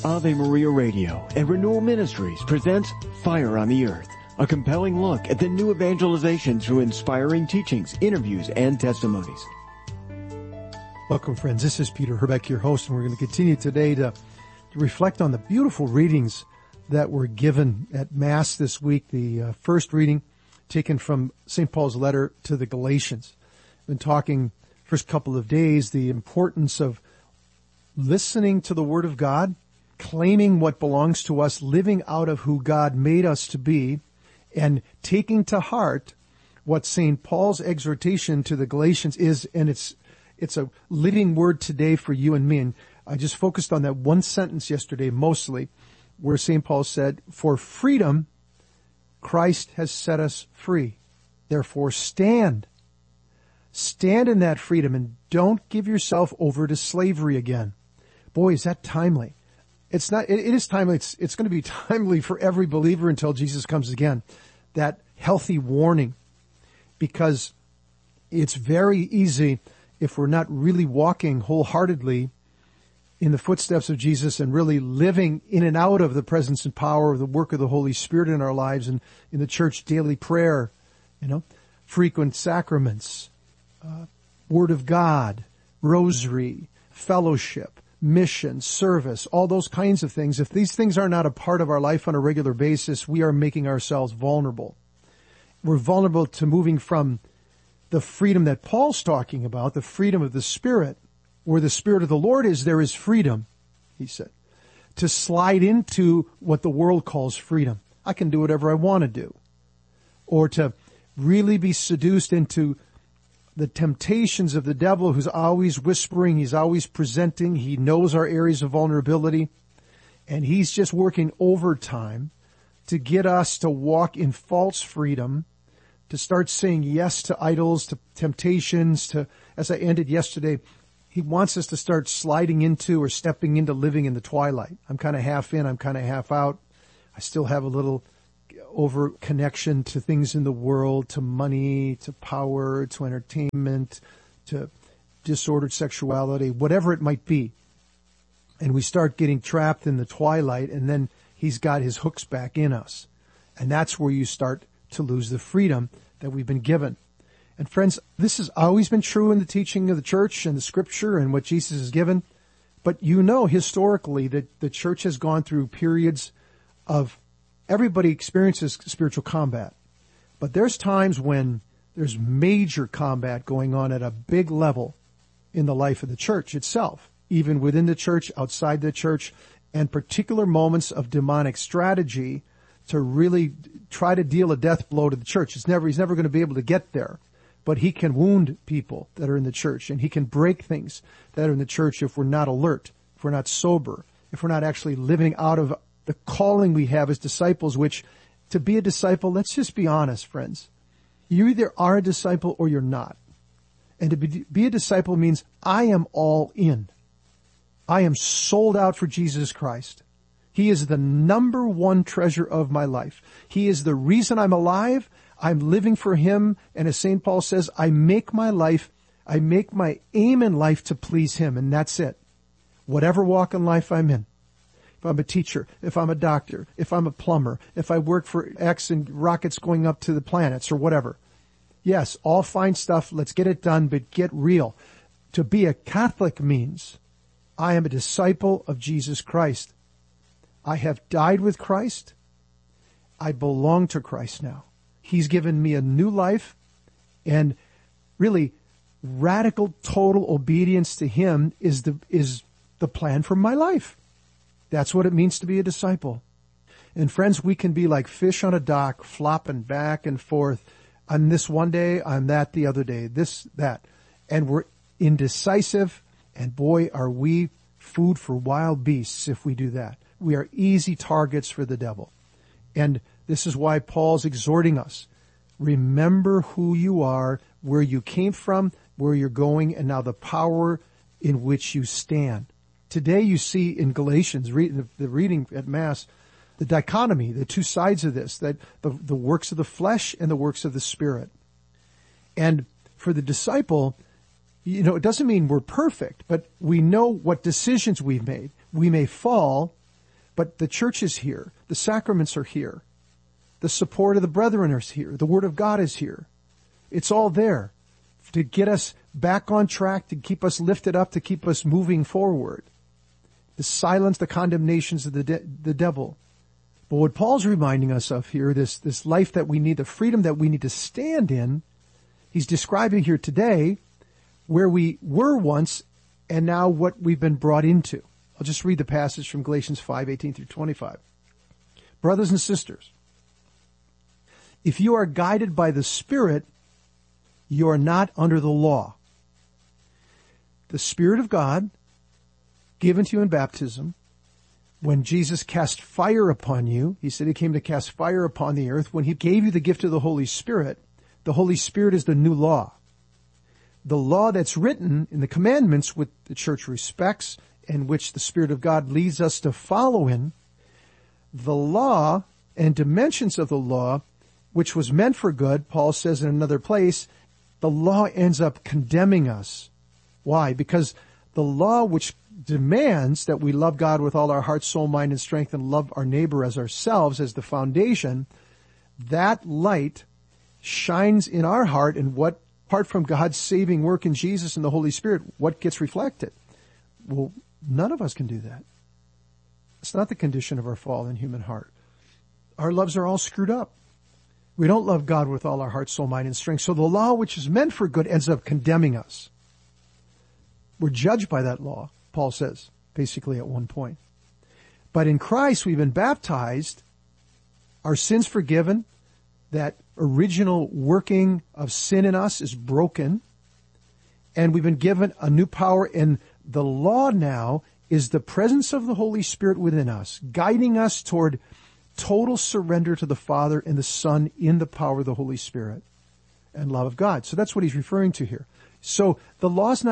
Ave Maria Radio and Renewal Ministries presents Fire on the Earth, a compelling look at the new evangelization through inspiring teachings, interviews, and testimonies. Welcome, friends. This is Peter Herbeck, your host, and we're going to continue today to reflect on the beautiful readings that were given at Mass this week. The first reading taken from St. Paul's letter to the Galatians. I've been talking first couple of days the importance of listening to the Word of God, claiming what belongs to us, living out of who God made us to be, and taking to heart what St. Paul's exhortation to the Galatians is, and it's a living word today for you and me. And I just focused on that one sentence yesterday mostly, where St. Paul said, "For freedom, Christ has set us free. Therefore stand. Stand in that freedom and don't give yourself over to slavery again." Boy, is that timely. It is timely. It's going to be timely for every believer until Jesus comes again. That healthy warning, because it's very easy, if we're not really walking wholeheartedly in the footsteps of Jesus and really living in and out of the presence and power of the work of the Holy Spirit in our lives, and in the church, daily prayer, frequent sacraments, Word of God, rosary, fellowship, mission, service, all those kinds of things. If these things are not a part of our life on a regular basis, we are making ourselves vulnerable. We're vulnerable to moving from the freedom that Paul's talking about, the freedom of the Spirit. Where the Spirit of the Lord is, there is freedom, he said, to slide into what the world calls freedom. I can do whatever I want to do. Or to really be seduced into the temptations of the devil, who's always whispering, he's always presenting, he knows our areas of vulnerability, and he's just working overtime to get us to walk in false freedom, to start saying yes to idols, to temptations, to, as I ended yesterday, he wants us to start sliding into or stepping into living in the twilight. I'm kind of half in, I'm kind of half out. I still have a little over connection to things in the world, to money, to power, to entertainment, to disordered sexuality, whatever it might be. And we start getting trapped in the twilight, and then he's got his hooks back in us. And that's where you start to lose the freedom that we've been given. And friends, this has always been true in the teaching of the church and the scripture and what Jesus has given. But historically that the church has gone through periods of everybody experiences spiritual combat. But there's times when there's major combat going on at a big level in the life of the church itself, even within the church, outside the church, and particular moments of demonic strategy to really try to deal a death blow to the church. He's never going to be able to get there. But he can wound people that are in the church, and he can break things that are in the church if we're not alert, if we're not sober, if we're not actually living out of the calling we have as disciples, which, to be a disciple, let's just be honest, friends. You either are a disciple or you're not. And to be a disciple means I am all in. I am sold out for Jesus Christ. He is the number one treasure of my life. He is the reason I'm alive. I'm living for him. And as St. Paul says, I make my aim in life to please him. And that's it. Whatever walk in life I'm in. If I'm a teacher, if I'm a doctor, if I'm a plumber, if I work for X and rockets going up to the planets or whatever. Yes, all fine stuff. Let's get it done, but get real. To be a Catholic means I am a disciple of Jesus Christ. I have died with Christ. I belong to Christ now. He's given me a new life, and really radical, total obedience to him is the plan for my life. That's what it means to be a disciple. And friends, we can be like fish on a dock, flopping back and forth. I'm this one day, I'm that the other day, this, that. And we're indecisive, and boy, are we food for wild beasts if we do that. We are easy targets for the devil. And this is why Paul's exhorting us. Remember who you are, where you came from, where you're going, and now the power in which you stand. Today you see in Galatians, the reading at Mass, the dichotomy, the two sides of this, that the works of the flesh and the works of the Spirit. And for the disciple, it doesn't mean we're perfect, but we know what decisions we've made. We may fall, But the church is here. The sacraments are here. The support of the brethren is here. The Word of God is here. It's all there to get us back on track, to keep us lifted up, to keep us moving forward, to silence the condemnations of the devil. But what Paul's reminding us of here, this life that we need, the freedom that we need to stand in, he's describing here today where we were once and now what we've been brought into. I'll just read the passage from Galatians 5:18 through 25. Brothers and sisters, if you are guided by the Spirit, you are not under the law. The Spirit of God, given to you in baptism, when Jesus cast fire upon you, he said he came to cast fire upon the earth. When he gave you the gift of the Holy Spirit is the new law. The law that's written in the commandments, which the church respects and which the Spirit of God leads us to follow in, the law and dimensions of the law, which was meant for good, Paul says in another place, the law ends up condemning us. Why? Because the law which demands that we love God with all our heart, soul, mind, and strength and love our neighbor as ourselves as the foundation, that light shines in our heart, and what, apart from God's saving work in Jesus and the Holy Spirit, what gets reflected? Well, none of us can do that. It's not the condition of our fallen human heart. Our loves are all screwed up. We don't love God with all our heart, soul, mind, and strength. So the law which is meant for good ends up condemning us. We're judged by that law, Paul says, basically at one point. But in Christ, we've been baptized, our sins forgiven, that original working of sin in us is broken, and we've been given a new power, and the law now is the presence of the Holy Spirit within us, guiding us toward total surrender to the Father and the Son in the power of the Holy Spirit and love of God. So that's what he's referring to here. So the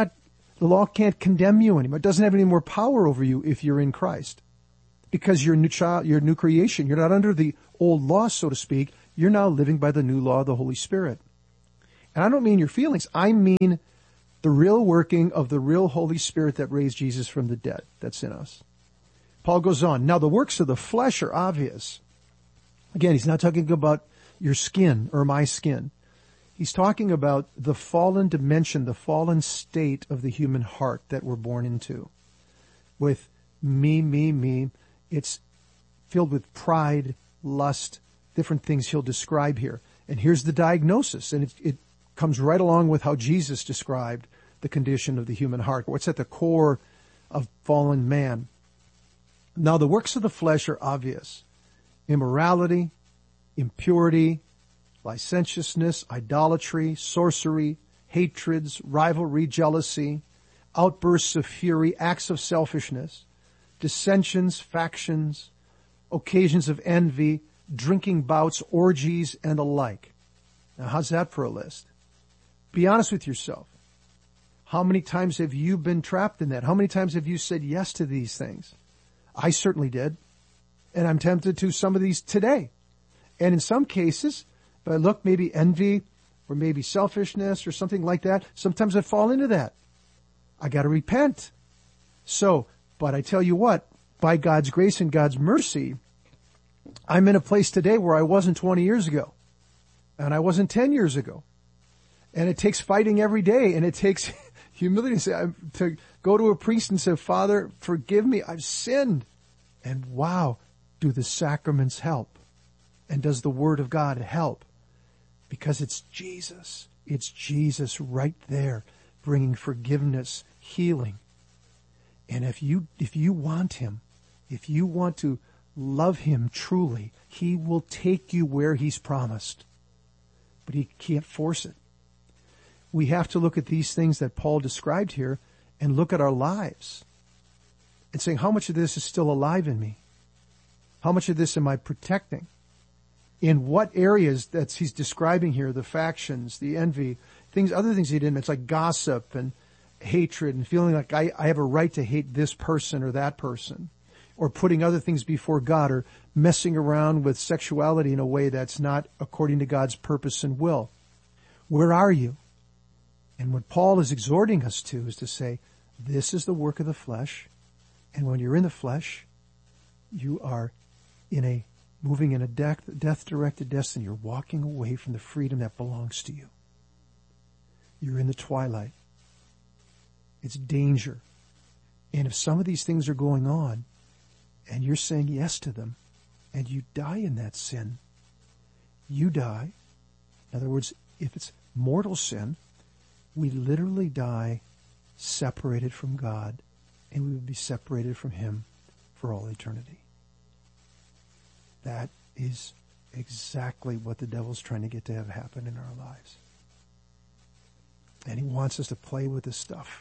law can't condemn you anymore. It doesn't have any more power over you if you're in Christ, because you're a new child, you're a new creation. You're not under the old law, so to speak. You're now living by the new law of the Holy Spirit. And I don't mean your feelings. I mean the real working of the real Holy Spirit that raised Jesus from the dead that's in us. Paul goes on. Now the works of the flesh are obvious. Again, he's not talking about your skin or my skin. He's talking about the fallen dimension, the fallen state of the human heart that we're born into. With me. It's filled with pride, lust, different things he'll describe here. And here's the diagnosis, and it comes right along with how Jesus described the condition of the human heart. What's at the core of fallen man? Now the works of the flesh are obvious. Immorality, impurity, licentiousness, idolatry, sorcery, hatreds, rivalry, jealousy, outbursts of fury, acts of selfishness, dissensions, factions, occasions of envy, drinking bouts, orgies, and the like. Now, how's that for a list? Be honest with yourself. How many times have you been trapped in that? How many times have you said yes to these things? I certainly did. And I'm tempted to some of these today. And in some cases, if I look, maybe envy or maybe selfishness or something like that, sometimes I fall into that. I got to repent. So, but I tell you what, by God's grace and God's mercy, I'm in a place today where I wasn't 20 years ago. And I wasn't 10 years ago. And it takes fighting every day, and it takes humility to go to a priest and say, Father, forgive me, I've sinned. And wow, do the sacraments help? And does the Word of God help? Because it's Jesus. It's Jesus right there, bringing forgiveness, healing. And if you want Him, if you want to love Him truly, He will take you where He's promised. But He can't force it. We have to look at these things that Paul described here and look at our lives and saying, how much of this is still alive in me? How much of this am I protecting? In what areas that he's describing here, the factions, the envy, other things he didn't mention, like gossip and hatred and feeling like I have a right to hate this person or that person, or putting other things before God, or messing around with sexuality in a way that's not according to God's purpose and will. Where are you? And what Paul is exhorting us to is to say, this is the work of the flesh. And when you're in the flesh, You are moving in a death-directed destiny. You're walking away from the freedom that belongs to you. You're in the twilight. It's danger. And if some of these things are going on, and you're saying yes to them, and you die in that sin, you die. In other words, if it's mortal sin, we literally die separated from God, and we would be separated from Him for all eternity. That is exactly what the devil's trying to get to have happen in our lives. And he wants us to play with this stuff.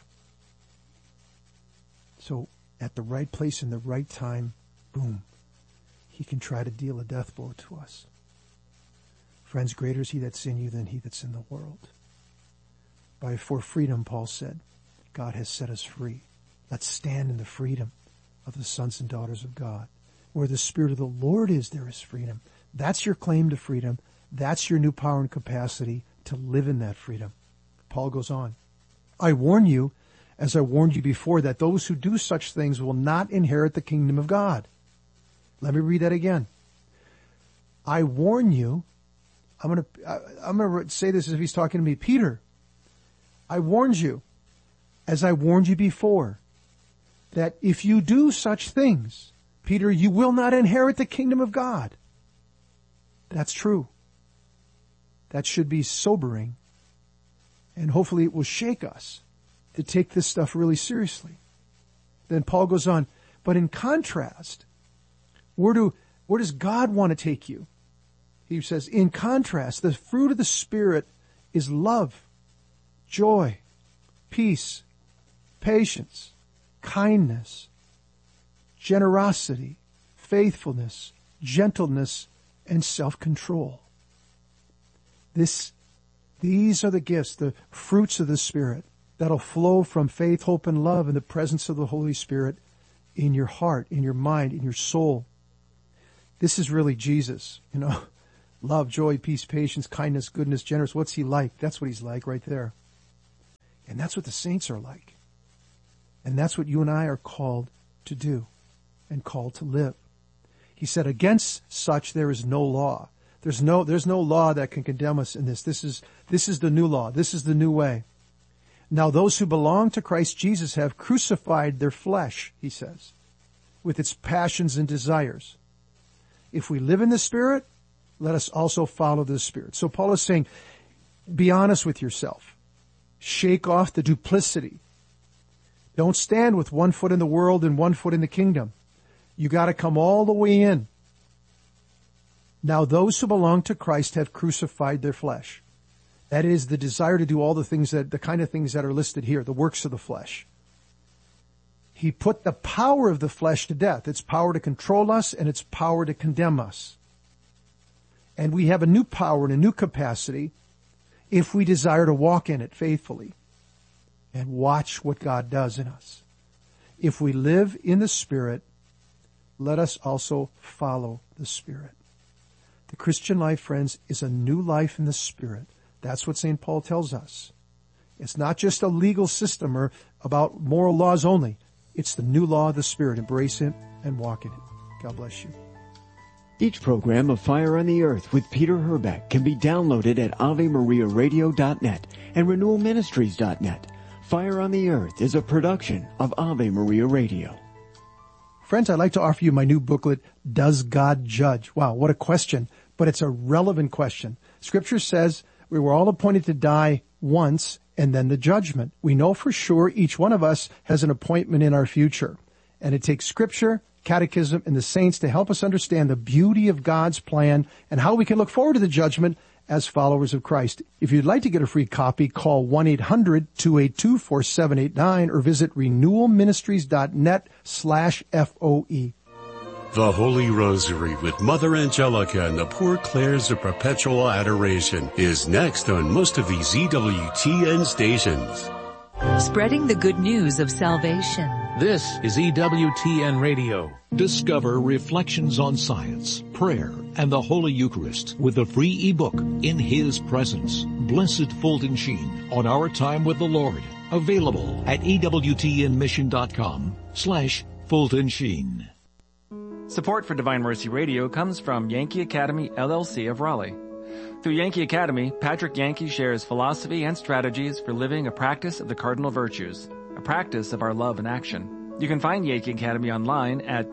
So at the right place in the right time, boom, he can try to deal a death blow to us. Friends, greater is he that's in you than he that's in the world. For freedom, Paul said, God has set us free. Let's stand in the freedom of the sons and daughters of God. Where the Spirit of the Lord is, there is freedom. That's your claim to freedom. That's your new power and capacity to live in that freedom. Paul goes on, I warn you, as I warned you before, that those who do such things will not inherit the kingdom of God. Let me read that again. I warn you, I'm going to say this as if he's talking to me, Peter, I warned you, as I warned you before, that if you do such things, Peter, you will not inherit the kingdom of God. That's true. That should be sobering. And hopefully it will shake us to take this stuff really seriously. Then Paul goes on, but in contrast, where does God want to take you? He says, in contrast, the fruit of the Spirit is love, joy, peace, patience, kindness, generosity, faithfulness, gentleness, and self-control. These are the gifts, the fruits of the Spirit that'll flow from faith, hope, and love in the presence of the Holy Spirit in your heart, in your mind, in your soul. This is really Jesus, love, joy, peace, patience, kindness, goodness, generous. What's he like? That's what he's like right there. And that's what the saints are like. And that's what you and I are called to do and called to live. He said, against such there is no law. There's no law that can condemn us in this. This is the new law. This is the new way. Now those who belong to Christ Jesus have crucified their flesh, he says, with its passions and desires. If we live in the Spirit, let us also follow the Spirit. So Paul is saying, be honest with yourself. Shake off the duplicity. Don't stand with one foot in the world and one foot in the kingdom. You got to come all the way in. Now those who belong to Christ have crucified their flesh. That is the desire to do all the kind of things that are listed here, the works of the flesh. He put the power of the flesh to death, its power to control us and its power to condemn us. And we have a new power and a new capacity if we desire to walk in it faithfully and watch what God does in us. If we live in the Spirit, let us also follow the Spirit. The Christian life, friends, is a new life in the Spirit. That's what St. Paul tells us. It's not just a legal system or about moral laws only. It's the new law of the Spirit. Embrace it and walk in it. God bless you. Each program of Fire on the Earth with Peter Herbeck can be downloaded at AveMariaRadio.net and RenewalMinistries.net. Fire on the Earth is a production of Ave Maria Radio. Friends, I'd like to offer you my new booklet, Does God Judge? Wow, what a question, but it's a relevant question. Scripture says we were all appointed to die once and then the judgment. We know for sure each one of us has an appointment in our future. And it takes Scripture, Catechism, and the saints to help us understand the beauty of God's plan and how we can look forward to the judgment as followers of Christ. If you'd like to get a free copy, call 1-800-282-4789 or visit renewalministries.net/FOE. The Holy Rosary with Mother Angelica and the Poor Clares of Perpetual Adoration is next on most of these EWTN stations. Spreading the good news of salvation. This is EWTN Radio. Discover Reflections on Science, Prayer, and the Holy Eucharist with the free ebook, In His Presence, Blessed Fulton Sheen, on Our Time with the Lord. Available at EWTNmission.com/Fulton Sheen. Support for Divine Mercy Radio comes from Yankee Academy, LLC of Raleigh. Through Yankee Academy, Patrick Yankee shares philosophy and strategies for living a practice of the cardinal virtues, a practice of our love in action. You can find Yankee Academy online at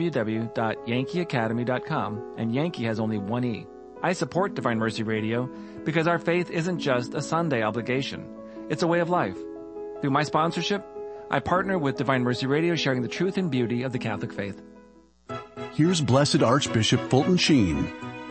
www.yankeeacademy.com, and Yankee has only one E. I support Divine Mercy Radio because our faith isn't just a Sunday obligation. It's a way of life. Through my sponsorship, I partner with Divine Mercy Radio, sharing the truth and beauty of the Catholic faith. Here's Blessed Archbishop Fulton Sheen.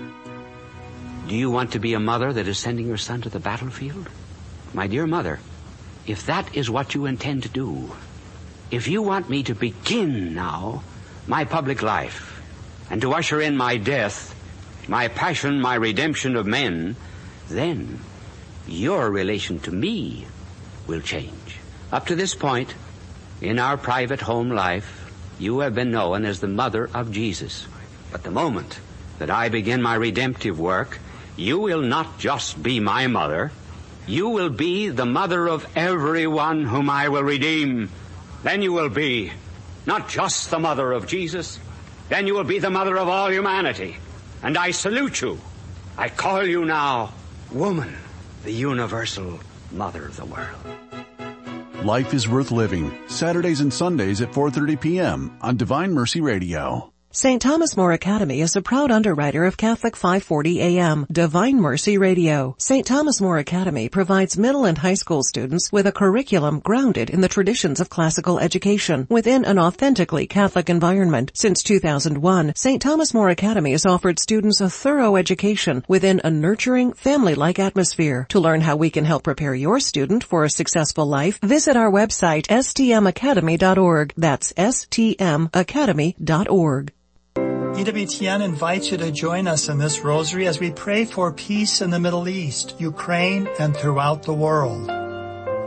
Do you want to be a mother that is sending your son to the battlefield? My dear mother, if that is what you intend to do, if you want me to begin now my public life and to usher in my death, my passion, my redemption of men, then your relation to me will change. Up to this point, in our private home life, you have been known as the mother of Jesus. But the moment that I begin my redemptive work, you will not just be my mother. You will be the mother of everyone whom I will redeem. Then you will be not just the mother of Jesus, then you will be the mother of all humanity. And I salute you. I call you now woman, the universal mother of the world. Life is Worth Living, Saturdays and Sundays at 4:30 p.m. on Divine Mercy Radio. St. Thomas More Academy is a proud underwriter of Catholic 540 AM, Divine Mercy Radio. St. Thomas More Academy provides middle and high school students with a curriculum grounded in the traditions of classical education within an authentically Catholic environment. Since 2001, St. Thomas More Academy has offered students a thorough education within a nurturing, family-like atmosphere. To learn how we can help prepare your student for a successful life, visit our website, stmacademy.org. That's stmacademy.org. EWTN invites you to join us in this rosary as we pray for peace in the Middle East, Ukraine, and throughout the world.